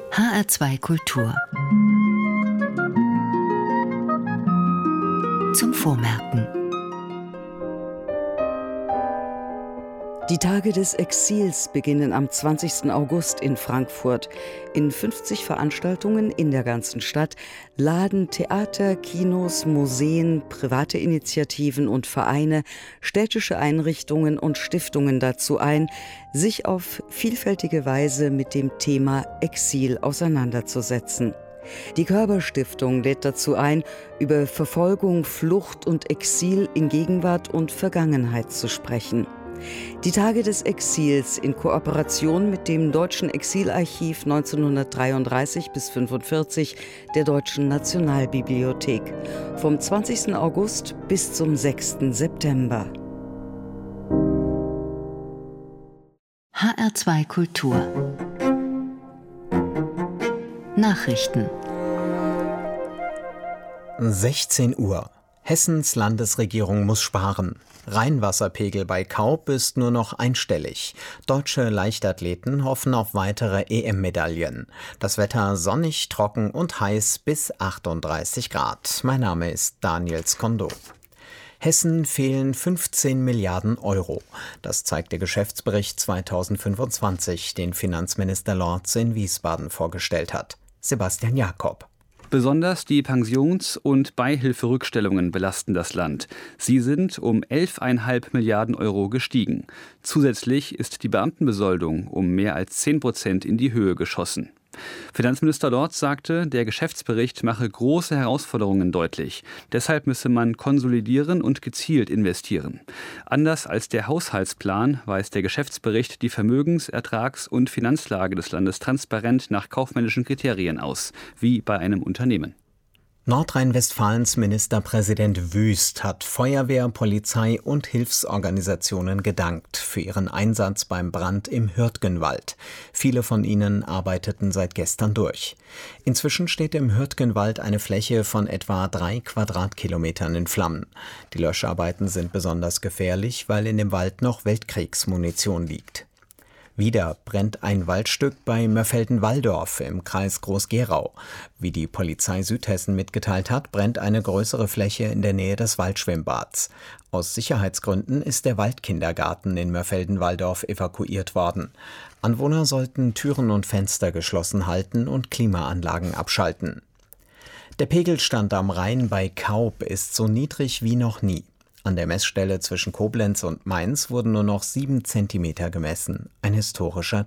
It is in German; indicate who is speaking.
Speaker 1: HR2 Kultur. Zum Vormerken.
Speaker 2: Die Tage des Exils beginnen am 20. August in Frankfurt. In 50 Veranstaltungen in der ganzen Stadt laden Theater, Kinos, Museen, private Initiativen und Vereine, städtische Einrichtungen und Stiftungen dazu ein, sich auf vielfältige Weise mit dem Thema Exil auseinanderzusetzen. Die Körber-Stiftung lädt dazu ein, über Verfolgung, Flucht und Exil in Gegenwart und Vergangenheit zu sprechen. Die Tage des Exils in Kooperation mit dem Deutschen Exilarchiv 1933 bis 1945 der Deutschen Nationalbibliothek vom 20. August bis zum 6. September.
Speaker 1: HR2 Kultur. Nachrichten.
Speaker 3: 16 Uhr. Hessens Landesregierung muss sparen. Rheinwasserpegel bei Kaup ist nur noch einstellig. Deutsche Leichtathleten hoffen auf weitere EM-Medaillen. Das Wetter sonnig, trocken und heiß bis 38 Grad. Mein Name ist Daniel Skondo. Hessen fehlen 15 Milliarden Euro. Das zeigt der Geschäftsbericht 2025, den Finanzminister Lorz in Wiesbaden vorgestellt hat. Sebastian Jakob.
Speaker 4: Besonders die Pensions- und Beihilferückstellungen belasten das Land. Sie sind um 11,5 Milliarden Euro gestiegen. Zusätzlich ist die Beamtenbesoldung um mehr als 10% in die Höhe geschossen. Finanzminister Lorz sagte, der Geschäftsbericht mache große Herausforderungen deutlich. Deshalb müsse man konsolidieren und gezielt investieren. Anders als der Haushaltsplan weist der Geschäftsbericht die Vermögens-, Ertrags- und Finanzlage des Landes transparent nach kaufmännischen Kriterien aus, wie bei einem Unternehmen.
Speaker 3: Nordrhein-Westfalens Ministerpräsident Wüst hat Feuerwehr, Polizei und Hilfsorganisationen gedankt für ihren Einsatz beim Brand im Hürtgenwald. Viele von ihnen arbeiteten seit gestern durch. Inzwischen steht im Hürtgenwald eine Fläche von etwa 3 Quadratkilometern in Flammen. Die Löscharbeiten sind besonders gefährlich, weil in dem Wald noch Weltkriegsmunition liegt. Wieder brennt ein Waldstück bei Mörfelden-Walldorf im Kreis Groß-Gerau. Wie die Polizei Südhessen mitgeteilt hat, brennt eine größere Fläche in der Nähe des Waldschwimmbads. Aus Sicherheitsgründen ist der Waldkindergarten in Mörfelden-Walldorf evakuiert worden. Anwohner sollten Türen und Fenster geschlossen halten und Klimaanlagen abschalten. Der Pegelstand am Rhein bei Kaup ist so niedrig wie noch nie. An der Messstelle zwischen Koblenz und Mainz wurden nur noch 7 Zentimeter gemessen, ein historischer